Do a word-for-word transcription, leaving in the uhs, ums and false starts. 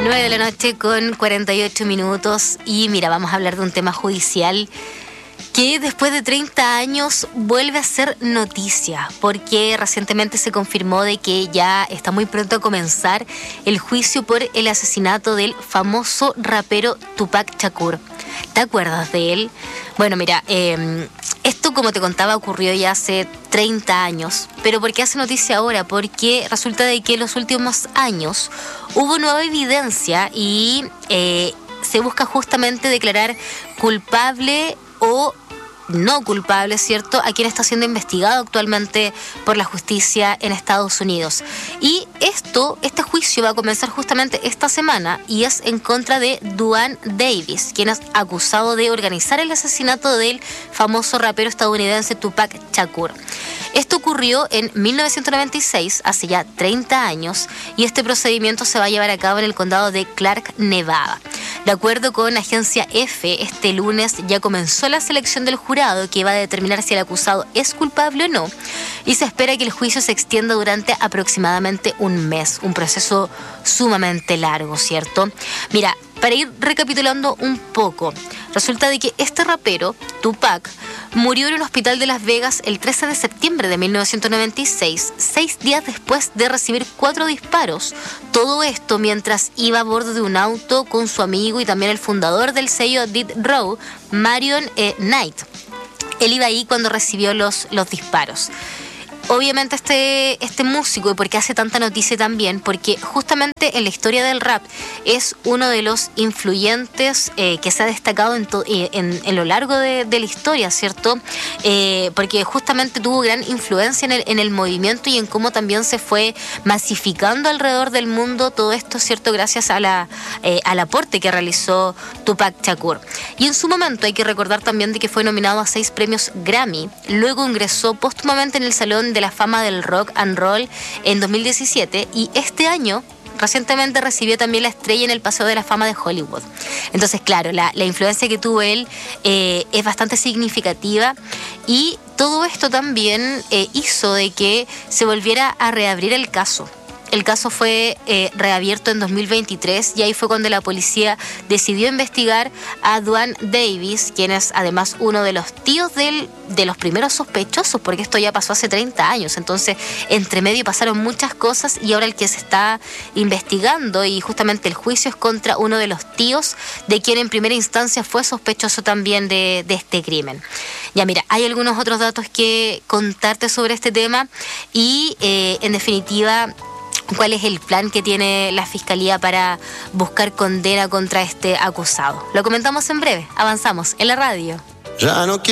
nueve de la noche con cuarenta y ocho minutos y mira, vamos a hablar de un tema judicial que después de treinta años vuelve a ser noticia, porque recientemente se confirmó de que ya está muy pronto a comenzar el juicio por el asesinato del famoso rapero Tupac Shakur. ¿Te acuerdas de él? Bueno, mira, eh, esto, como te contaba, ocurrió ya hace treinta años. ¿Pero por qué hace noticia ahora? Porque resulta de que en los últimos años hubo nueva evidencia y eh, se busca justamente declarar culpable o no culpable, ¿cierto?, a quien está siendo investigado actualmente por la justicia en Estados Unidos. Y esto, este juicio va a comenzar justamente esta semana y es en contra de Duane Davis, quien es acusado de organizar el asesinato del famoso rapero estadounidense Tupac Shakur. Esto ocurrió en mil novecientos noventa y seis, hace ya treinta años, y este procedimiento se va a llevar a cabo en el condado de Clark, Nevada. De acuerdo con Agencia F, este lunes ya comenzó la selección del jurado que va a determinar si el acusado es culpable o no, y se espera que el juicio se extienda durante aproximadamente un mes, un proceso sumamente largo, ¿cierto? Mira, para ir recapitulando un poco, resulta de que este rapero, Tupac, murió en un hospital de Las Vegas el trece de septiembre de mil novecientos noventa y seis, seis días después de recibir cuatro disparos. Todo esto mientras iba a bordo de un auto con su amigo y también el fundador del sello Death Row, Marion eh, Knight. Él iba ahí cuando recibió los, los disparos. Obviamente este, este músico, ¿y por qué hace tanta noticia también? Porque justamente en la historia del rap es uno de los influyentes eh, que se ha destacado en, to, eh, en, en lo largo de, de la historia, ¿cierto? Eh, porque justamente tuvo gran influencia en el, en el movimiento y en cómo también se fue masificando alrededor del mundo todo esto, ¿cierto? Gracias a la, eh, al aporte que realizó Tupac Shakur. Y en su momento hay que recordar también de que fue nominado a seis premios Grammy, luego ingresó póstumamente en el Salón de la Fama del Rock and Roll en dos mil diecisiete y este año recientemente recibió también la estrella en el Paseo de la Fama de Hollywood. Entonces, claro, la, la influencia que tuvo él eh, es bastante significativa y todo esto también eh, hizo de que se volviera a reabrir el caso. El caso fue eh, reabierto en dos mil veintitrés y ahí fue cuando la policía decidió investigar a Duane Davis, quien es además uno de los tíos del, de los primeros sospechosos, porque esto ya pasó hace treinta años. Entonces, entre medio pasaron muchas cosas y ahora el que se está investigando y justamente el juicio es contra uno de los tíos de quien en primera instancia fue sospechoso también de, de este crimen. Ya mira, hay algunos otros datos que contarte sobre este tema y eh, en definitiva, ¿cuál es el plan que tiene la Fiscalía para buscar condena contra este acusado? Lo comentamos en breve, avanzamos en la radio. Ya no quiero